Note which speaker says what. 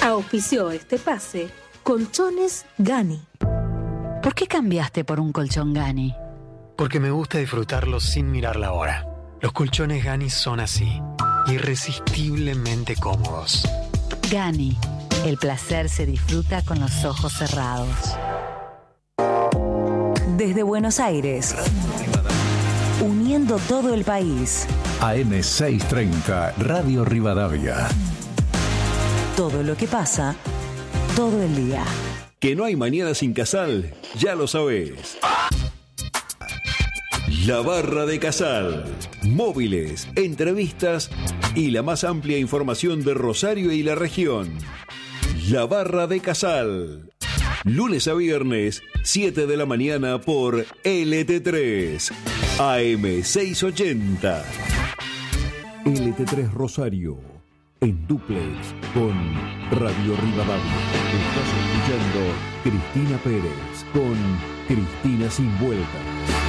Speaker 1: Auspició este pase Colchones Gani.
Speaker 2: ¿Por qué cambiaste por un colchón Gani?
Speaker 3: Porque me gusta disfrutarlo sin mirar la hora. Los colchones Gani son así, irresistiblemente cómodos.
Speaker 2: Gani, el placer se disfruta con los ojos cerrados.
Speaker 4: Desde Buenos Aires, uniendo todo el país.
Speaker 5: AM630, Radio Rivadavia.
Speaker 4: Todo lo que pasa, todo el día.
Speaker 6: Que no hay mañana sin Casal, ya lo sabés. La Barra de Casal. Móviles, entrevistas y la más amplia información de Rosario y la región. La Barra de Casal. Lunes a viernes, 7 de la mañana por LT3. AM680. LT3 Rosario. En duplex con Radio Rivadavia. Estás escuchando Cristina Pérez con Cristina Sin Vuelta.